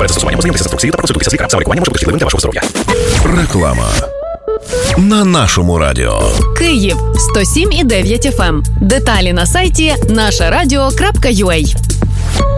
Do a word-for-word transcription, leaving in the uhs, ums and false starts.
Перед застосуванням ознайомтеся з інструкцією та проконсультуйтеся з лікарем. Саме лікування може бути шкідливим для вашого здоров'я. Реклама на нашому радіо. Київ сто сім і дев'ять еф ем. Деталі на сайті наша радіо крапка ю а.